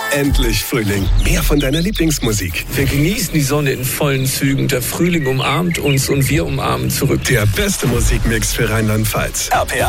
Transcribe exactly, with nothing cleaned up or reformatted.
Endlich Frühling. Mehr von deiner Lieblingsmusik. Wir genießen die Sonne in vollen Zügen. Der Frühling umarmt uns und wir umarmen zurück. Der beste Musikmix für Rheinland-Pfalz. R P R